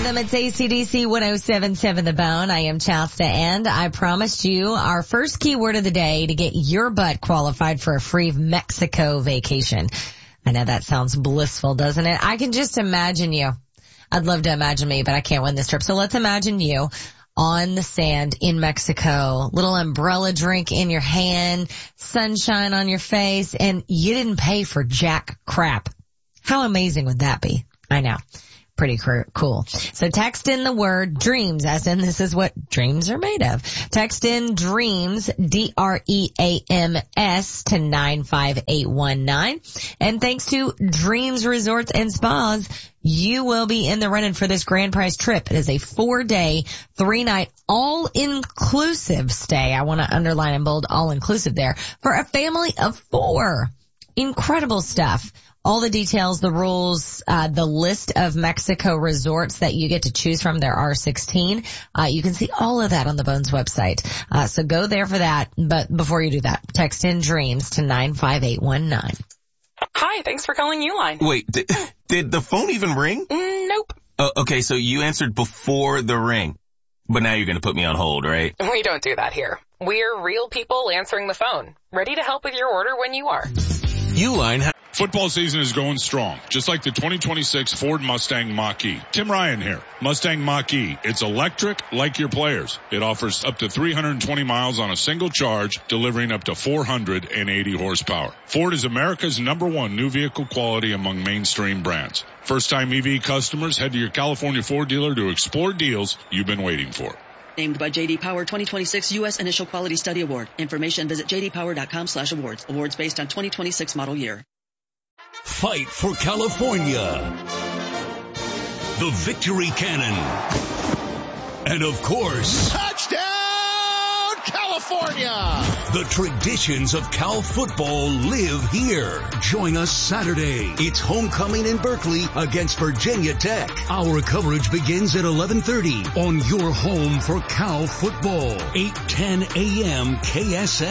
rhythm. It's AC/DC 107.7 The Bone. I am Chasta, and I promised you our first keyword of the day to get your butt qualified for a free Mexico vacation. I know that sounds blissful, doesn't it? I can just imagine you. I'd love to imagine me, but I can't win this trip. So let's imagine you on the sand in Mexico, little umbrella drink in your hand, sunshine on your face, and you didn't pay for jack crap. How amazing would that be? I know. Pretty cool. So text in the word dreams, as in this is what dreams are made of. Text in dreams, DREAMS to 95819. And thanks to Dreams Resorts and Spas, you will be in the running for this grand prize trip. It is a 4-day, 3-night, all-inclusive stay. I want to underline and bold all-inclusive there for a family of 4. Incredible stuff. All the details, the rules, the list of Mexico resorts that you get to choose from. There are 16. You can see all of that on the Bones website. So go there for that. But before you do that, text in dreams to 95819. Hi, thanks for calling Uline. Wait, did the phone even ring? Nope. Okay, so you answered before the ring. But now you're going to put me on hold, right? We don't do that here. We're real people answering the phone, ready to help with your order when you are. Uline. Football season is going strong, just like the 2026 Ford Mustang Mach-E. Tim Ryan here. Mustang Mach-E. It's electric like your players. It offers up to 320 miles on a single charge, delivering up to 480 horsepower. Ford is America's #1 new vehicle quality among mainstream brands. First-time EV customers, head to your California Ford dealer to explore deals you've been waiting for. Named by J.D. Power 2026 U.S. Initial Quality Study Award. Information visit jdpower.com/awards. Awards based on 2026 model year. Fight for California. The Victory Cannon. And of course, touchdown California! The traditions of Cal football live here. Join us Saturday. It's homecoming in Berkeley against Virginia Tech. Our coverage begins at 11:30 on your home for Cal football. 8:10 a.m. KSL.